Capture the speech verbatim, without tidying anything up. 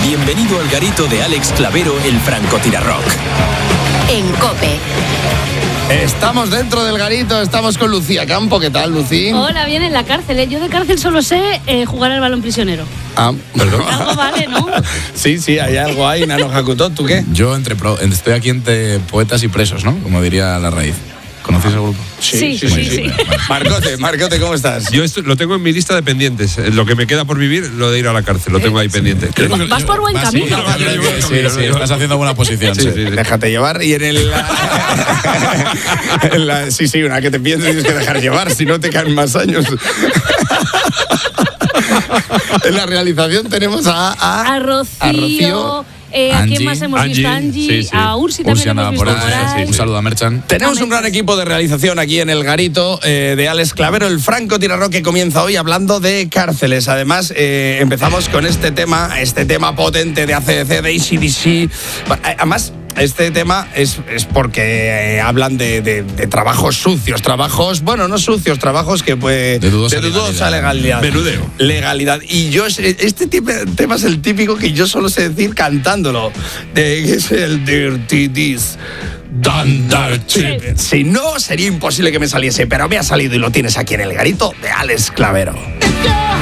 Bienvenido al garito de Alex Clavero, el francotirarrock. En COPE. Estamos dentro del garito, estamos con Lucía Campo. ¿Qué tal, Lucí? Hola, bien en la cárcel. ¿eh? Yo de cárcel solo sé eh, jugar al balón prisionero. Ah, perdón. Algo vale, ¿no? Sí, sí, hay algo ahí, Nano Hakuto. ¿Tú qué? Yo entre pro, estoy aquí entre poetas y presos, ¿no? Como diría La Raíz. ¿Conocéis el grupo? Sí, sí, sí. sí, sí. Marcote, Marcote, ¿cómo estás? Yo esto, lo tengo en mi lista de pendientes. Lo que me queda por vivir, lo de ir a la cárcel. Lo tengo ahí pendiente. Vas por buen Vas, sí, camino. sí, sí, estás haciendo buena posición. Sí, Sí, sí, sí. Déjate llevar y en el... en la, sí, sí, una que te pienses tienes que dejar llevar, si no te caen más años. En la realización tenemos a... A, A Rocío. a Rocío. Eh, ¿A quién Angie. más hemos Angie, visto? Angie. sí, sí. A Ursi Ursi también andaba hemos por visto ahí. por ahí. Sí, sí. Un saludo a Merchan. Tenemos un gran equipo de realización aquí en el garito eh, de Alex Clavero, el francotirarrock que comienza hoy hablando de cárceles. Además, eh, empezamos con este tema, este tema potente de A C D C, de A C D C. Además, este tema es, es porque eh, hablan de, de, de trabajos sucios, trabajos, bueno, no sucios, trabajos que pues, De dudosa dudosa legalidad. legalidad. Menudeo. Legalidad. Y yo, este tipo, tema es el típico que yo solo sé decir cantándolo. De, que es el Dirty This. Done dirty. Si no, sería imposible que me saliese, pero me ha salido y lo tienes aquí en el garito de Alex Clavero.